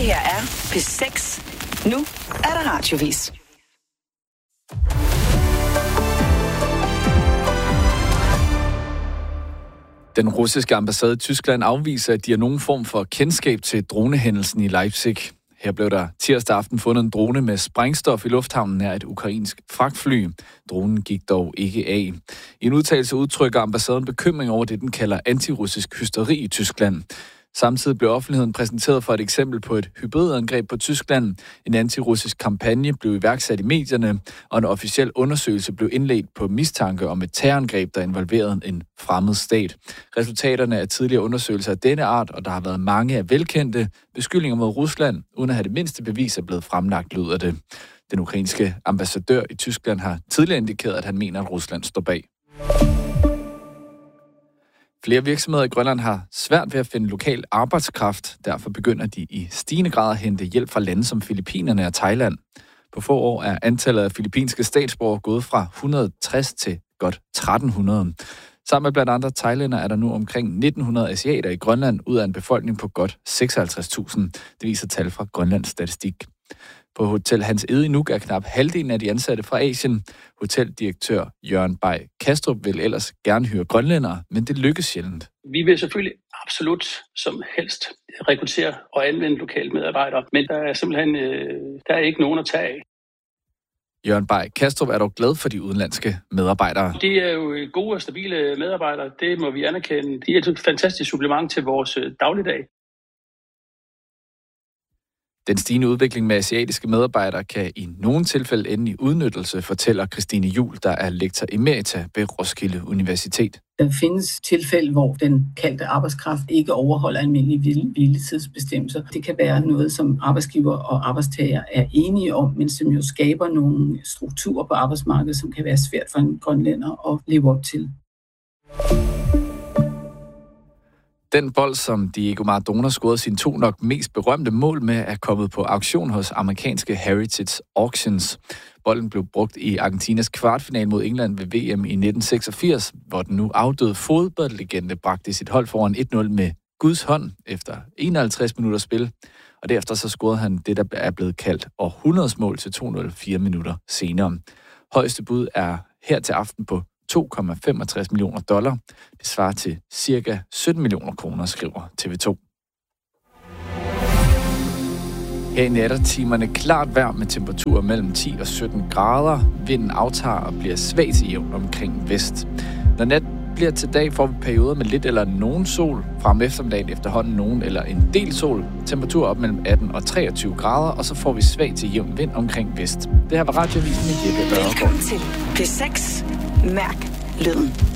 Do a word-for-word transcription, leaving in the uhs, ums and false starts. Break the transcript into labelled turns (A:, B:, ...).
A: her er P seks. Nu er der radiovis.
B: Den russiske ambassade i Tyskland afviser, at de har nogen form for kendskab til dronehændelsen i Leipzig. Her blev der tirsdag aften fundet en drone med sprængstof i lufthavnen nær et ukrainsk fragtfly. Dronen gik dog ikke af. I en udtalelse udtrykker ambassaden bekymring over det, den kalder antirussisk hysteri i Tyskland. Samtidig blev offentligheden præsenteret for et eksempel på et hybridangreb på Tyskland. En antirussisk kampagne blev iværksat i medierne, og en officiel undersøgelse blev indledt på mistanke om et terrorangreb, der involverede en fremmed stat. Resultaterne af tidligere undersøgelser af denne art, og der har været mange af velkendte beskyldninger mod Rusland, uden at have det mindste bevis er blevet fremlagt, lyder det. Den ukrainske ambassadør i Tyskland har tidligere indikeret, at han mener, at Rusland står bag. Flere virksomheder i Grønland har svært ved at finde lokal arbejdskraft. Derfor begynder de i stigende grad at hente hjælp fra lande som Filippinerne og Thailand. På få år er antallet af filippinske statsborgere gået fra et hundrede og tres til godt tretten hundrede. Sammen med blandt andre thailænder er der nu omkring nitten hundrede asiater i Grønland ud af en befolkning på godt seksoghalvtreds tusind. Det viser tal fra Grønlands Statistik. På Hotel Hans Ede i Nuuk er knap halvdelen af de ansatte fra Asien. Hoteldirektør Jørgen Bay Kastrup vil ellers gerne hyre grønlændere, men det lykkes sjældent.
C: Vi vil selvfølgelig absolut som helst rekruttere og anvende lokale medarbejdere, men der er simpelthen øh, der er ikke nogen at tage af.
B: Jørgen Bay Kastrup er dog glad for de udenlandske medarbejdere.
C: De er jo gode og stabile medarbejdere, det må vi anerkende. De er et fantastisk supplement til vores dagligdag.
B: Den stigende udvikling med asiatiske medarbejdere kan i nogle tilfælde ende i udnyttelse, fortæller Christine Juhl, der er lektor emerita ved Roskilde Universitet.
D: Der findes tilfælde, hvor den kaldte arbejdskraft ikke overholder almindelige hviletidsbestemmelser. Det kan være noget, som arbejdsgiver og arbejdstager er enige om, men som jo skaber nogle strukturer på arbejdsmarkedet, som kan være svært for en grønlænder at leve op til.
B: Den bold, som Diego Maradona scorede sine to nok mest berømte mål med, er kommet på auktion hos amerikanske Heritage Auctions. Bolden blev brugt i Argentinas kvartfinale mod England ved V M i nitten seksogfirs, hvor den nu afdøde fodboldlegende bragte sit hold foran et nul med Guds hånd efter enoghalvtreds minutter spil. Og derefter så scorede han det, der er blevet kaldt århundredes mål til to nul fire minutter senere. Højeste bud er her til aften på to komma femogtres millioner dollar. Det svarer til cirka sytten millioner kroner, skriver T V to. Her i nattertimerne klart vejr med temperaturer mellem ti og sytten grader. Vinden aftager og bliver svag til jævn omkring vest. Når nat bliver til dag, får vi perioder med lidt eller nogen sol. Frem eftermiddagen efterhånden nogen eller en del sol. Temperatur op mellem atten og treogtyve grader, og så får vi svag til jævn vind omkring vest. Det her var Radioavisen med Jeppe Ørgaard.
A: Velkommen til P seks. Mærk lyden.